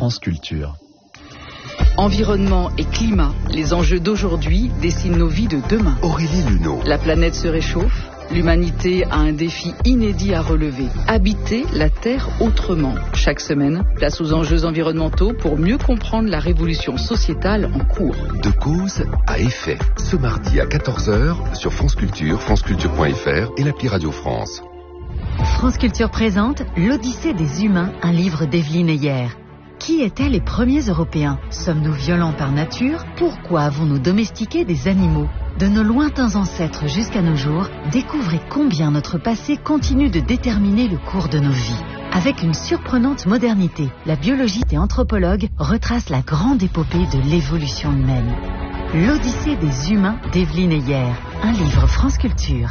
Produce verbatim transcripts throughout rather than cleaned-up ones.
France Culture. Environnement et climat, les enjeux d'aujourd'hui dessinent nos vies de demain. Aurélie Luneau. La planète se réchauffe, l'humanité a un défi inédit à relever. Habiter la Terre autrement. Chaque semaine, place aux enjeux environnementaux pour mieux comprendre la révolution sociétale en cours. De cause à effet. Ce mardi à quatorze heures sur France Culture, franceculture point f r et l'appli Radio France. France Culture présente L'Odyssée des humains, un livre d'Evelyne Heyer. Qui étaient les premiers Européens? Sommes-nous violents par nature? Pourquoi avons-nous domestiqué des animaux? De nos lointains ancêtres jusqu'à nos jours, découvrez combien notre passé continue de déterminer le cours de nos vies. Avec une surprenante modernité, la biologiste et anthropologue retrace la grande épopée de l'évolution humaine. L'Odyssée des humains d'Evelyne Heyer, un livre France Culture.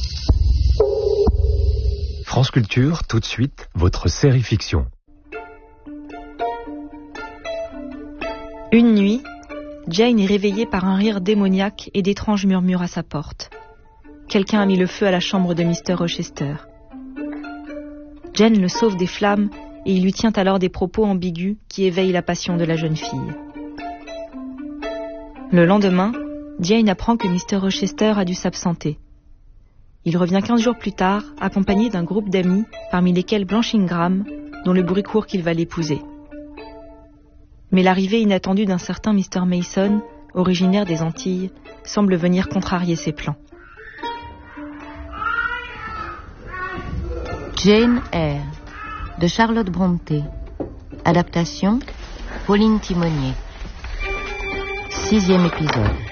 France Culture, tout de suite, votre série fiction. Une nuit, Jane est réveillée par un rire démoniaque et d'étranges murmures à sa porte. Quelqu'un a mis le feu à la chambre de mister Rochester. Jane le sauve des flammes et il lui tient alors des propos ambigus qui éveillent la passion de la jeune fille. Le lendemain, Jane apprend que mister Rochester a dû s'absenter. Il revient quinze jours plus tard, accompagné d'un groupe d'amis, parmi lesquels Blanche Ingram, dont le bruit court qu'il va l'épouser. Mais l'arrivée inattendue d'un certain mister Mason, originaire des Antilles, semble venir contrarier ses plans. Jane Eyre, de Charlotte Brontë. Adaptation, Pauline Timonier. Sixième épisode.